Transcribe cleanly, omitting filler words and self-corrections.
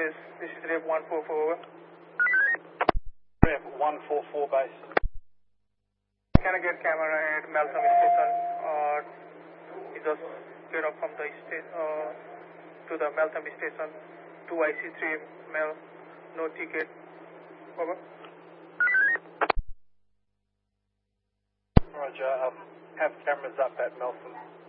base. This is Rev 144, over. Rev 144 base. Can I get camera at Meltham Station? We just get off from the to the Meltham Station, 2IC3 Mel, no ticket, over. Roger, have cameras up at Meltham.